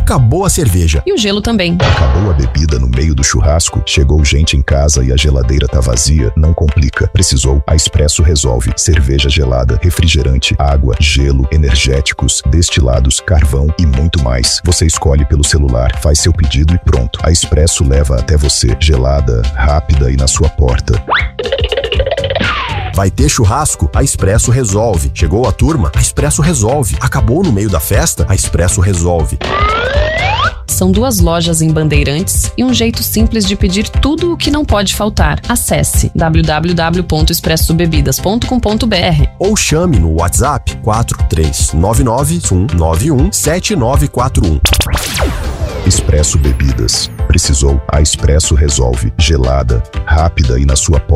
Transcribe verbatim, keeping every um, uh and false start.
acabou a cerveja. E o gelo também. Acabou a bebida no meio do churrasco? Chegou gente em casa e a geladeira tá vazia? Não complica. Precisou? A Expresso resolve. Cerveja gelada, refrigerante, água, gelo, energéticos, destilados, carvão e muito mais. Você escolhe pelo celular, faz seu pedido e pronto. A Expresso leva até você, gelada, rápida e na sua porta. Vai ter churrasco? A Expresso resolve. Chegou a turma? A Expresso resolve. Acabou no meio da festa? A Expresso resolve. São duas lojas em Bandeirantes e um jeito simples de pedir tudo o que não pode faltar. Acesse w w w ponto expresso bebidas ponto com ponto b r ou chame no WhatsApp quatro três nove nove um nove um sete nove quatro um. Expresso Bebidas. Precisou? A Expresso resolve. Gelada, rápida e na sua porta.